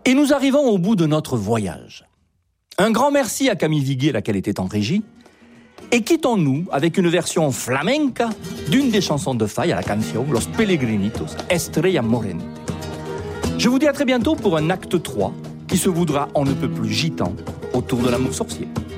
Et nous arrivons au bout de notre voyage. Un grand merci à Camille Viguier, laquelle était en régie, et quittons-nous avec une version flamenca d'une des chansons de Faye à la canción Los Pelegrinitos, Estrella Morente. Je vous dis à très bientôt pour un acte 3 qui se voudra on ne peut plus gitan autour de l'amour sorcier.